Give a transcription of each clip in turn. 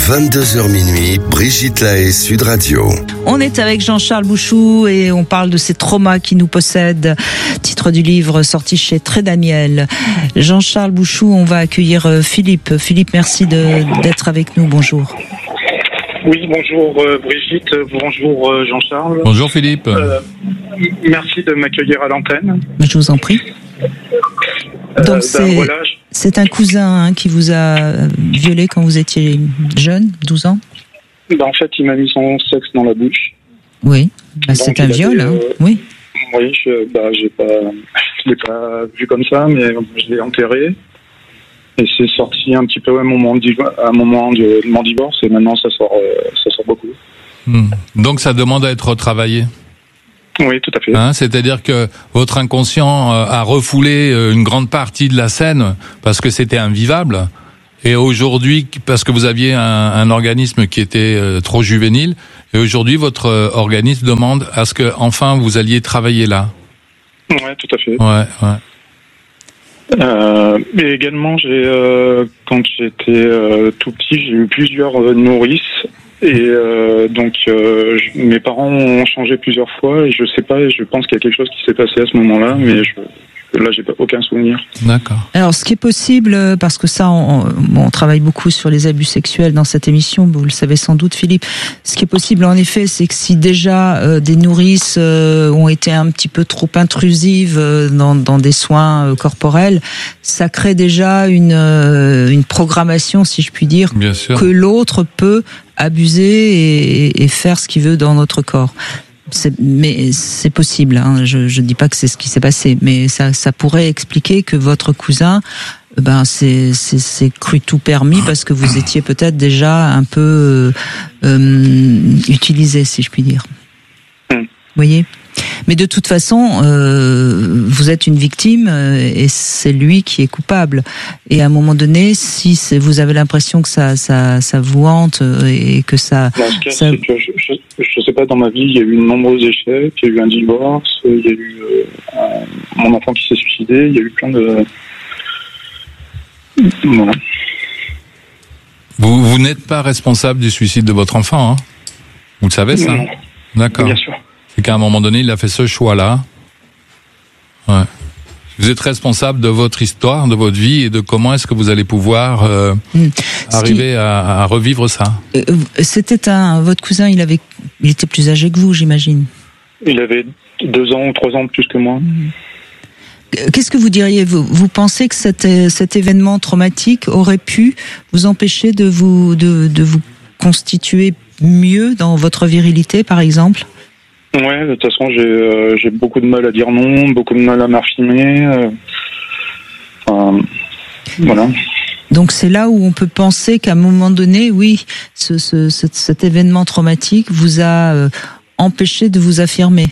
22h minuit, Brigitte Lahaie, Sud Radio. On est avec Jean-Charles Bouchou et on parle de ces traumas qui nous possèdent. Titre du livre sorti chez Très Daniel. Jean-Charles Bouchou, on va accueillir Philippe. Philippe, merci d'être avec nous. Bonjour. Oui, bonjour Brigitte, bonjour Jean-Charles. Bonjour Philippe. Merci de m'accueillir à l'antenne. Je vous en prie. Donc c'est un cousin qui vous a violé quand vous étiez jeune, 12 ans ? En fait, il m'a mis son sexe dans la bouche. Oui, c'est un viol, oui. Oui, je l'ai pas vu comme ça, mais je l'ai enterré. Et c'est sorti un petit peu à un moment de mon divorce, et maintenant ça sort beaucoup. Donc ça demande à être retravaillé. Oui, tout à fait. C'est-à-dire que votre inconscient a refoulé une grande partie de la scène parce que c'était invivable. Et aujourd'hui, parce que vous aviez un organisme qui était trop juvénile, et aujourd'hui votre organisme demande à ce que enfin vous alliez travailler là. Oui, tout à fait. Ouais. Mais également, quand j'étais tout petit, j'ai eu plusieurs nourrices. Et donc mes parents ont changé plusieurs fois et je sais pas, je pense qu'il y a quelque chose qui s'est passé à ce moment-là, mais là j'ai aucun souvenir. D'accord. Alors ce qui est possible, parce que ça on travaille beaucoup sur les abus sexuels dans cette émission, vous le savez sans doute Philippe, ce qui est possible en effet c'est que si déjà des nourrices ont été un petit peu trop intrusives dans des soins corporels, ça crée déjà une programmation, si je puis dire, que l'autre peut abuser et faire ce qu'il veut dans notre corps. Mais c'est possible, je dis pas que c'est ce qui s'est passé, mais ça pourrait expliquer que votre cousin c'est cru tout permis parce que vous étiez peut-être déjà un peu utilisé, si je puis dire. Vous voyez ? Mais de toute façon, vous êtes une victime et c'est lui qui est coupable. Et à un moment donné, si vous avez l'impression que ça vous hante et que ça... C'est que je sais pas, dans ma vie, il y a eu de nombreux échecs, il y a eu un divorce, il y a eu mon enfant qui s'est suicidé, il y a eu plein de... Voilà. Vous n'êtes pas responsable du suicide de votre enfant, hein ? Vous le savez, ça ? Non. D'accord. Bien sûr. C'est qu'à un moment donné, il a fait ce choix-là. Ouais. Vous êtes responsable de votre histoire, de votre vie et de comment est-ce que vous allez pouvoir arriver à revivre ça. C'était votre cousin, il était plus âgé que vous, j'imagine. Il avait 2 ans ou 3 ans de plus que moi. Qu'est-ce que vous diriez, vous pensez que cet événement traumatique aurait pu vous empêcher de vous constituer mieux dans votre virilité, par exemple ? Ouais, de toute façon, j'ai beaucoup de mal à dire non, beaucoup de mal à m'affirmer. Voilà. Donc c'est là où on peut penser qu'à un moment donné, oui, cet événement traumatique vous a empêché de vous affirmer.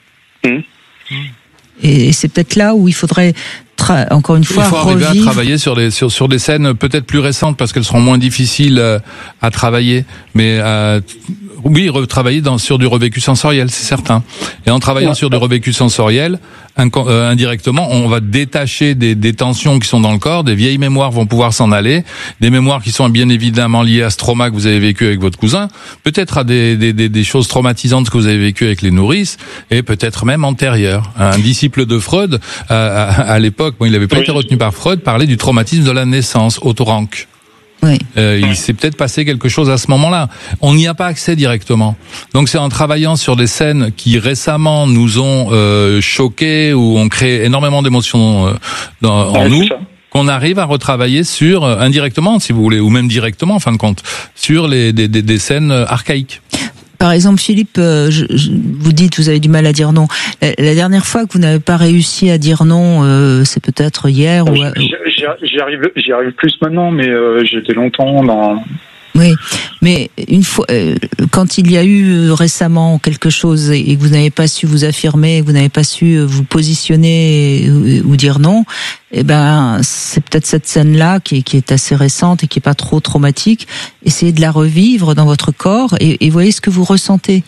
Et c'est peut-être là où il faudrait encore une fois, il faut arriver à travailler sur des scènes peut-être plus récentes parce qu'elles seront moins difficiles à travailler, mais oui, retravailler sur du revécu sensoriel, c'est certain. Et en travaillant sur du revécu sensoriel, indirectement, on va détacher des tensions qui sont dans le corps, des vieilles mémoires vont pouvoir s'en aller, des mémoires qui sont bien évidemment liées à ce trauma que vous avez vécu avec votre cousin, peut-être à des choses traumatisantes que vous avez vécues avec les nourrices, et peut-être même antérieures. Un disciple de Freud, à l'époque, il n'avait pas été retenu par Freud, parlait du traumatisme de la naissance, Otto Rank. Oui. Il s'est peut-être passé quelque chose à ce moment-là. On n'y a pas accès directement. Donc c'est en travaillant sur des scènes qui récemment nous ont choqués ou ont créé énormément d'émotions en nous qu'on arrive à retravailler sur, indirectement si vous voulez, ou même directement en fin de compte, sur des scènes archaïques. Par exemple, Philippe, vous dites que vous avez du mal à dire non. La dernière fois que vous n'avez pas réussi à dire non, c'est peut-être hier ou... J'y arrive plus maintenant, mais j'étais longtemps dans... Oui, mais une fois, quand il y a eu récemment quelque chose et que vous n'avez pas su vous affirmer, que vous n'avez pas su vous positionner ou dire non, c'est peut-être cette scène-là qui est assez récente et qui est pas trop traumatique. Essayez de la revivre dans votre corps et voyez ce que vous ressentez.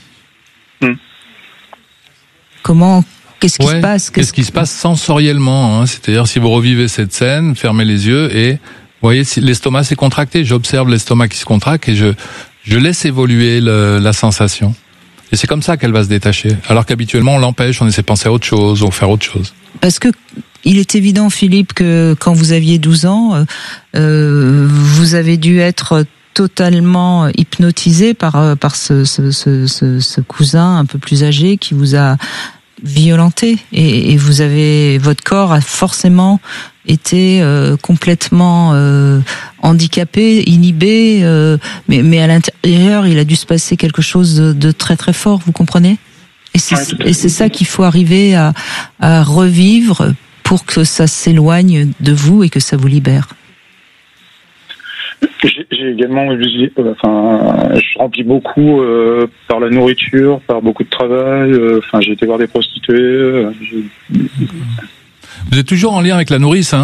Qu'est-ce qui se passe ? Qu'est-ce qui se passe sensoriellement, hein ? C'est-à-dire si vous revivez cette scène, fermez les yeux et voyez, si l'estomac s'est contracté, j'observe l'estomac qui se contracte et je laisse évoluer la sensation. Et c'est comme ça qu'elle va se détacher. Alors qu'habituellement, on l'empêche, on essaie de penser à autre chose, ou faire autre chose. Parce que il est évident, Philippe, que quand vous aviez 12 ans, vous avez dû être totalement hypnotisé par ce cousin un peu plus âgé qui vous a violenté. Et votre corps a forcément été complètement handicapé, inhibé, mais à l'intérieur, il a dû se passer quelque chose de très très fort, vous comprenez ? Et c'est ça qu'il faut arriver à revivre pour que ça s'éloigne de vous et que ça vous libère. J'ai également je remplis beaucoup par la nourriture, par beaucoup de travail. J'ai été voir des prostituées. Vous êtes toujours en lien avec la nourrice, hein ?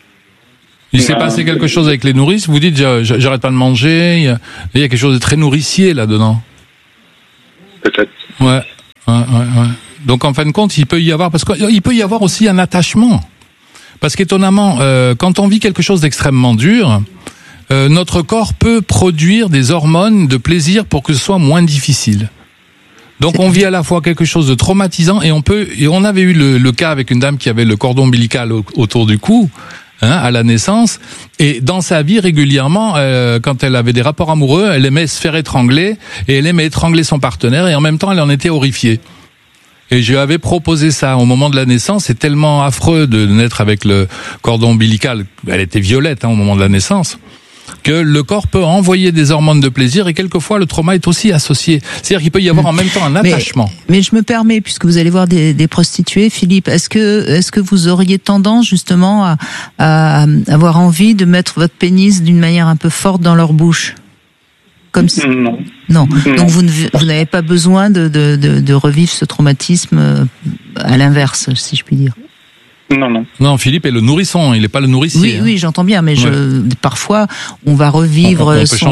Il s'est passé quelque chose avec les nourrices. Vous dites, j'arrête pas de manger. Il y a quelque chose de très nourricier là-dedans. Peut-être. Ouais. Donc en fin de compte, il peut y avoir aussi un attachement. Parce qu'étonnamment, quand on vit quelque chose d'extrêmement dur, notre corps peut produire des hormones de plaisir pour que ce soit moins difficile. Donc on vit à la fois quelque chose de traumatisant et on avait eu le cas avec une dame qui avait le cordon ombilical autour du cou, à la naissance, et dans sa vie régulièrement, quand elle avait des rapports amoureux, elle aimait se faire étrangler et elle aimait étrangler son partenaire et en même temps elle en était horrifiée. Et je lui avais proposé ça au moment de la naissance. C'est tellement affreux de naître avec le cordon ombilical. Elle était violette au moment de la naissance. Que le corps peut envoyer des hormones de plaisir et quelquefois le trauma est aussi associé. C'est-à-dire qu'il peut y avoir en même temps un attachement. Mais je me permets, puisque vous allez voir des prostituées, Philippe, est-ce que vous auriez tendance justement à avoir envie de mettre votre pénis d'une manière un peu forte dans leur bouche ? Comme si... Non. Donc vous n'avez pas besoin de revivre ce traumatisme à l'inverse, si je puis dire. Non, Philippe est le nourrisson, il n'est pas le nourricier. Oui, j'entends bien, mais parfois on va revivre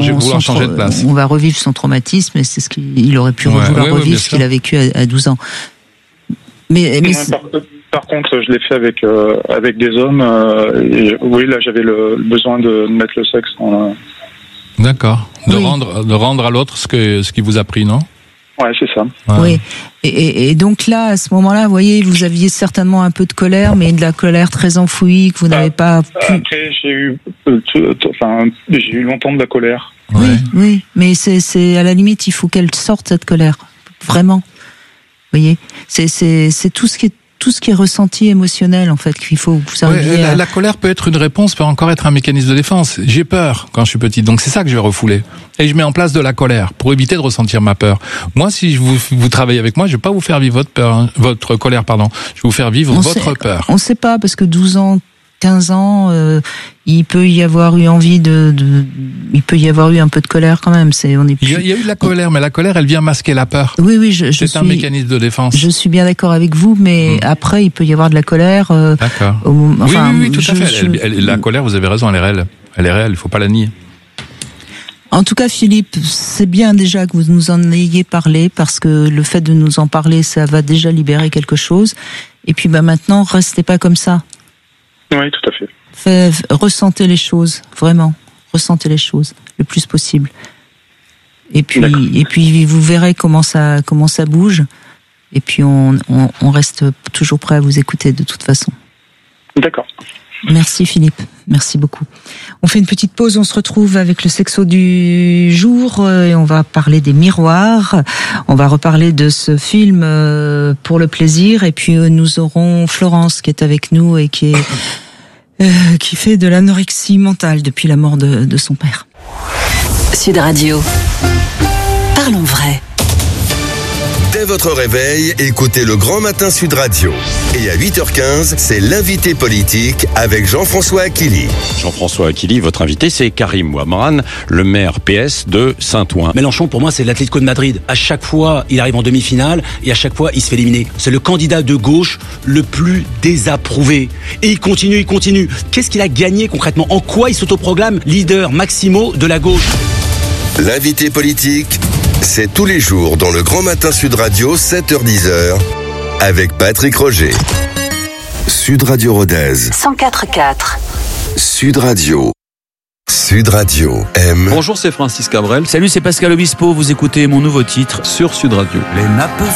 on va revivre son traumatisme et c'est ce qu'il aurait pu vouloir revivre, ce qu'il a vécu à 12 ans. Mais par contre, je l'ai fait avec des hommes. Et oui, là, j'avais le besoin de mettre le sexe en. D'accord. De rendre à l'autre ce qui vous a pris, non ? Ouais, c'est ça. Ouais. Oui. Et donc là, à ce moment-là, vous voyez, vous aviez certainement un peu de colère, mais de la colère très enfouie que vous n'avez pas pu. Après, j'ai eu longtemps de la colère. Ouais. Oui, mais c'est à la limite, il faut qu'elle sorte cette colère, vraiment. Vous voyez, c'est tout ce qui est ressenti émotionnel, en fait, qu'il faut vous arriviez la colère peut être une réponse, peut encore être un mécanisme de défense. J'ai peur quand je suis petite, donc c'est ça que je vais refouler. Et je mets en place de la colère pour éviter de ressentir ma peur. Moi, si vous travaillez avec moi, je vais pas vous faire vivre votre colère, pardon. Je vais vous faire vivre votre peur. On sait pas, parce que 12 ans, 15 ans, il peut y avoir eu envie il peut y avoir eu un peu de colère quand même. Il y a eu de la colère, mais la colère, elle vient masquer la peur. Oui, c'est un mécanisme de défense. Je suis bien d'accord avec vous, mais après, il peut y avoir de la colère. D'accord. Oui, tout à fait. La colère, vous avez raison, elle est réelle. Elle est réelle, il faut pas la nier. En tout cas, Philippe, c'est bien déjà que vous nous en ayez parlé, parce que le fait de nous en parler, ça va déjà libérer quelque chose. Et puis maintenant, restez pas comme ça. Oui, tout à fait. Ressentez les choses, vraiment. Ressentez les choses le plus possible. Et puis vous verrez comment ça bouge. Et puis on reste toujours prêt à vous écouter de toute façon. D'accord. Merci Philippe, merci beaucoup. On fait une petite pause, on se retrouve avec le sexo du jour et on va parler des miroirs. On va reparler de ce film pour le plaisir et puis nous aurons Florence qui est avec nous et qui fait de l'anorexie mentale depuis la mort de son père. Sud Radio. Parlons vrai. Dès votre réveil, écoutez le Grand Matin Sud Radio. Et à 8h15, c'est l'invité politique avec Jean-François Akili. Jean-François Akili, votre invité, c'est Karim Ouamran, le maire PS de Saint-Ouen. Mélenchon, pour moi, c'est l'Atlético de Madrid. À chaque fois, il arrive en demi-finale et à chaque fois, il se fait éliminer. C'est le candidat de gauche le plus désapprouvé. Et il continue. Qu'est-ce qu'il a gagné concrètement ? En quoi il s'autoproclame leader maximo de la gauche ? L'invité politique, c'est tous les jours dans le Grand Matin Sud Radio, 7h-10h, avec Patrick Roger. Sud Radio Rodez. 104.4. Sud Radio. Sud Radio aime. Bonjour, c'est Francis Cabrel. Salut, c'est Pascal Obispo. Vous écoutez mon nouveau titre sur Sud Radio. Les nappes